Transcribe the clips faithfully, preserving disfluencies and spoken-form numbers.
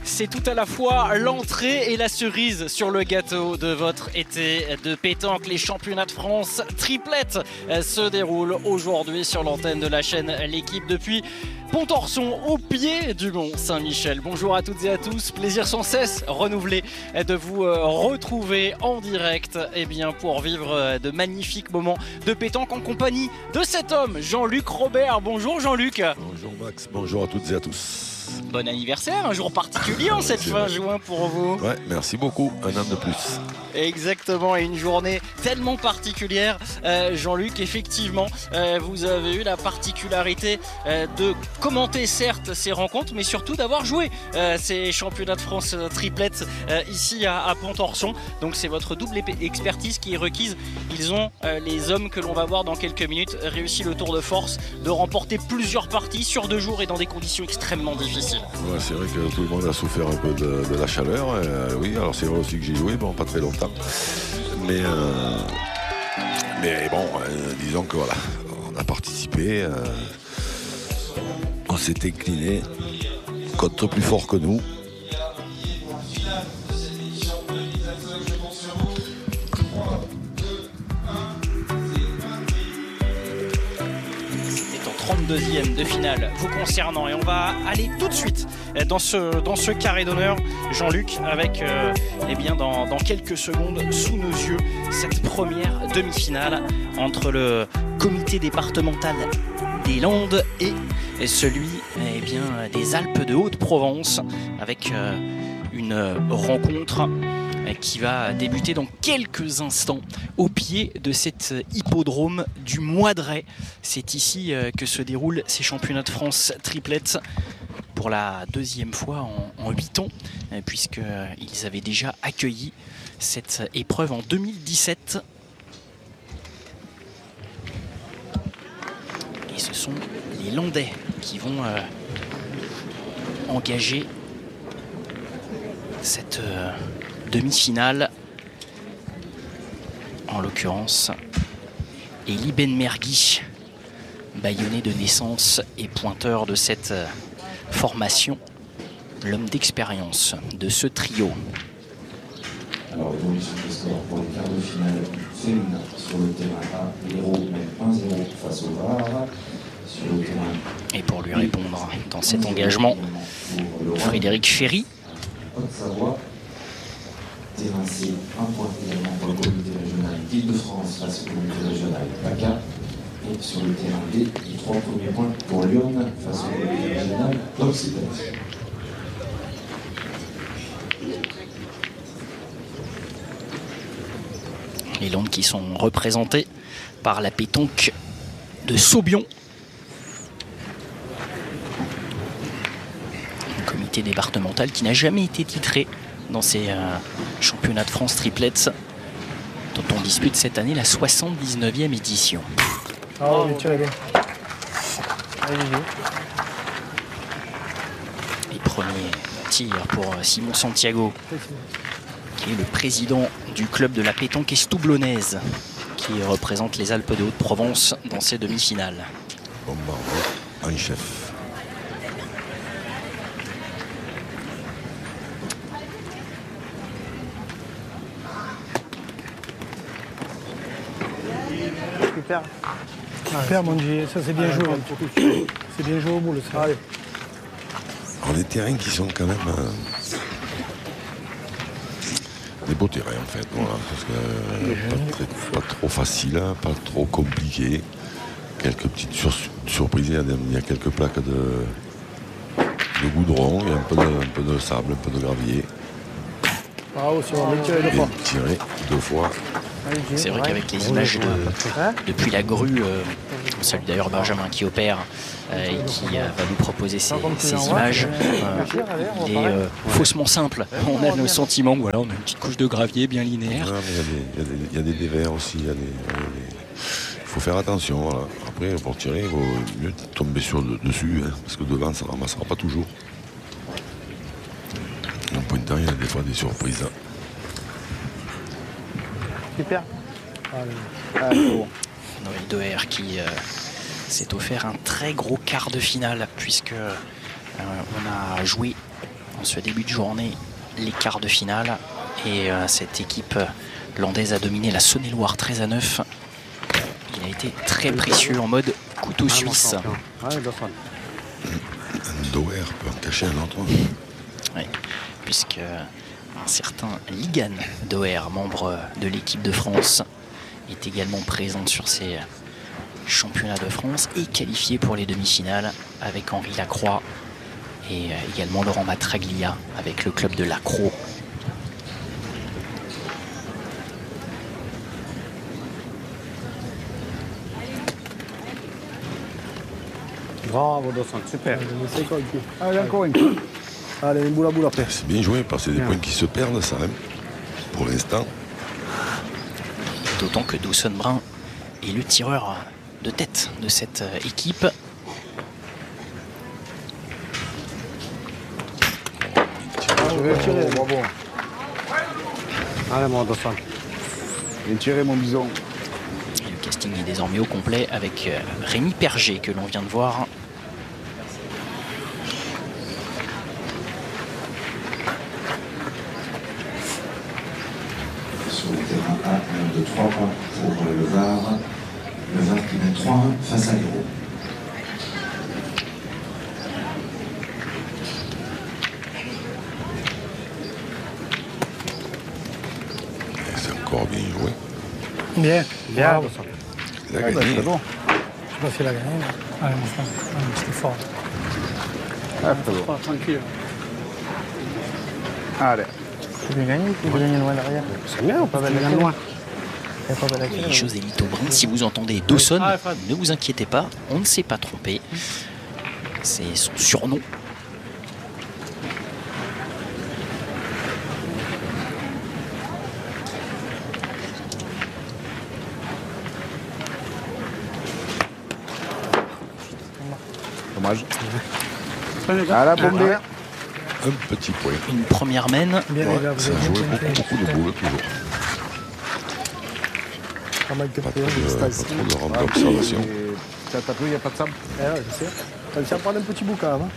C'est tout à la fois l'entrée et la cerise sur le gâteau de votre été de pétanque. Les championnats de France triplettes se déroulent aujourd'hui sur l'antenne de la chaîne L'équipe depuis Pontorson, au pied du Mont Saint-Michel. Bonjour à toutes et à tous, plaisir sans cesse renouvelé de vous retrouver en direct eh bien, pour vivre de magnifiques moments de pétanque en compagnie de cet homme, Jean-Luc Robert. Bonjour Jean-Luc. Bonjour Max, bonjour à toutes et à tous. Bon anniversaire, un jour particulier en cette fin juin pour vous. Ouais, merci beaucoup, un an de plus. Exactement, et une journée tellement particulière. Euh, Jean-Luc, effectivement, euh, vous avez eu la particularité euh, de commenter certes ces rencontres, mais surtout d'avoir joué euh, ces championnats de France euh, triplettes euh, ici à, à Pontorson. Donc c'est votre double expertise qui est requise. Ils ont, euh, les hommes que l'on va voir dans quelques minutes, réussi le tour de force de remporter plusieurs parties sur deux jours et dans des conditions extrêmement difficiles. Ouais, c'est vrai que tout le monde a souffert un peu de, de la chaleur. Euh, oui, alors c'est vrai aussi que j'ai joué, bon, pas très longtemps. Mais, euh, mais bon, euh, disons que voilà, on a participé. Euh, on s'est incliné contre plus fort que nous. trente-deuxième de finale vous concernant, et on va aller tout de suite dans ce, dans ce carré d'honneur, Jean-Luc, avec euh, eh bien dans, dans quelques secondes sous nos yeux cette première demi-finale entre le comité départemental des Landes et celui eh bien, des Alpes de Haute-Provence, avec euh, une rencontre qui va débuter dans quelques instants au pied de cet hippodrome du Moidret. C'est ici que se déroulent ces championnats de France triplettes pour la deuxième fois en huit ans, puisqu'ils avaient déjà accueilli cette épreuve en deux mille dix-sept. Et ce sont les Landais qui vont euh, engager cette euh, demi-finale, en l'occurrence Elie Benmergui, bâillonné de naissance et pointeur de cette formation, l'homme d'expérience de ce trio. Alors, l'évolution des scores pour les quarts de finale féminin sur le terrain A, l'Hérault mène un zéro face au Var. Sur le terrain. Et pour lui répondre dans cet engagement, Frédéric Ferry. Haute-Savoie. Terrain C, un point également pour le comité régional d'Île-de-France face au comité régional PACA. Et sur le terrain D, les trois premiers points pour Lyon face au comité régional d'Occitanie. Les Landes qui sont représentés par la pétanque de Saubion. Un comité départemental qui n'a jamais été titré dans ces euh, championnats de France triplettes dont on dispute cette année la soixante-dix-neuvième édition. Oh, mais tu bien. Et premier tir pour Simon Santiago, qui est le président du club de la pétanque estoublonnaise, qui représente les Alpes de Haute-Provence dans ces demi-finales. Bon, bah, un chef. Super. Super, mon Dieu, ça c'est bien joué. C'est bien joué au boule, ça. Allez. Alors, des terrains qui sont quand même euh, des beaux terrains en fait, voilà, parce que euh, pas, très, pas trop facile, hein, pas trop compliqué. Quelques petites sur surprises, il y, a des, il y a quelques plaques de, de goudron, il y a un peu de, un peu de sable, un peu de gravier. Ah, aussi, on va tirer deux fois. Tiré deux fois. C'est vrai qu'avec les images de, depuis la grue, euh, on salue d'ailleurs Benjamin qui opère euh, et qui euh, va nous proposer ces, ces images. Euh, il est euh, faussement simple. On a le sentiment que voilà, on a une petite couche de gravier bien linéaire. Il y, y a des dévers aussi. Il faut faire attention. Voilà. Après, pour tirer, il vaut mieux tomber sur le dessus, hein, parce que devant, ça ne ramassera pas toujours. En pointant, il y a des fois des surprises. Super. Noël Deher qui euh, s'est offert un très gros quart de finale, puisque euh, on a joué en ce début de journée les quarts de finale. Et euh, cette équipe landaise a dominé la Saône-et-Loire treize à neuf. Il a été très précieux en mode couteau suisse. Doer peut en cacher un autre. Oui, puisque un certain Ligan Doer, membre de l'équipe de France, est également présent sur ces championnats de France et qualifié pour les demi-finales avec Henri Lacroix et également Laurent Matraglia avec le club de Lacroix. Bravo Dawson, super. Allez, encore une. Allez, une boule à boule après. C'est bien joué parce que c'est des points qui se perdent, ça, hein, pour l'instant. D'autant que Dawson Brun est le tireur de tête de cette équipe. Je vais tirer, bravo. Allez, mon Dawson. Viens tirer, mon bison. Et le casting est désormais au complet avec Rémi Perger que l'on vient de voir. Sur le terrain A, un de trois points pour le Var. Le Var qui mène trois un face à l'Hérault. C'est encore bien joué. Bien. Bien, Bravo. Dawson. Il a Ah, bah, gagné. c'est bon. Je sais pas s'il a gagné. Allez, mon frère. Allez, c'était fort. Ah, c'est bon. Tranquille. Allez. Tu veux gagner ou tu veux gagner loin derrière? C'est bien, on peut Pas aller belle loin. Il n'y a pas belle Oui, accueil. Joselito Brun, si vous entendez Dawson, Ah, Fred. ne vous inquiétez pas, on ne s'est pas trompé. C'est son surnom. Dommage. À la bombée. Un petit point. Une première mène. Bien, Ouais, les gars, vous ça a avez joué bien beaucoup, fait. beaucoup de boules, toujours. Pas mal de Pas trop payants, de, des pas stages. trop de rang d'observation. T'as tapé, il n'y a pas de sable. Eh ouais, je sais. T'as réussi à prendre un petit bouquin avant.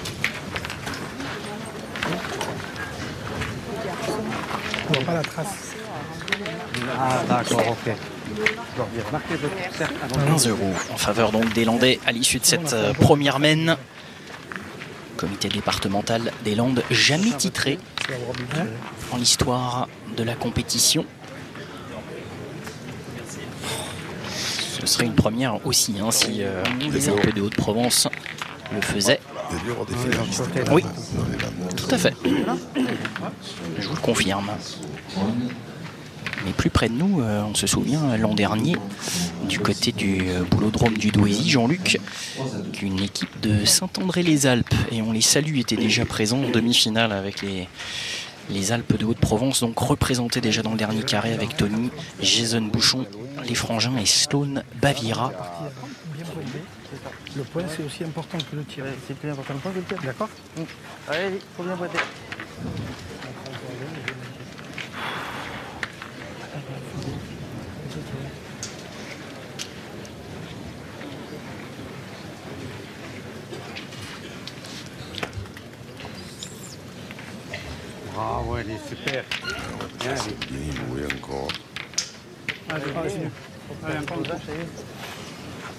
On voit pas la trace. Ah, d'accord, ok. Je dois bien marquer le cercle avant. un zéro en faveur donc des Landais à l'issue de cette euh, première mène. Comité départemental des Landes, jamais titré Tu vas avoir bien. en l'histoire de la compétition. Ce serait une première aussi hein, si euh, les Alpes de Haute-Provence le faisaient. Il y a dû y avoir des finalistes. Oui. Dans les Landes. Tout à fait. Je vous le confirme. Mais plus près de nous, euh, on se souvient l'an dernier, du côté du euh, boulodrome du Douaisis, Jean-Luc, qu'une équipe de Saint-André-les-Alpes, et on les salue, était déjà présent en demi-finale avec les, les Alpes de Haute-Provence, donc représentés déjà dans le dernier carré avec Tony, Jason Bouchon, les Frangins et Sloane Baviera. Bien pointé. Le point, c'est aussi important que le tir. C'est plus important le point que le tir, d'accord? Allez, il faut bien pointer. Bravo, elle est super. Bien, elle est Bien joué encore. Allez, allez, allez, encore une fois.